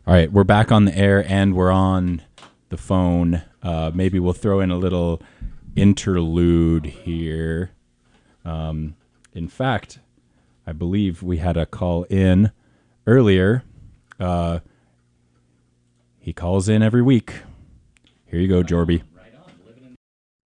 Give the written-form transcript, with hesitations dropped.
All right, we're back on the air and we're on the phone. Maybe we'll throw in a little interlude here. In fact, I believe we had a call in earlier. He calls in every week. Here you go, Jorby.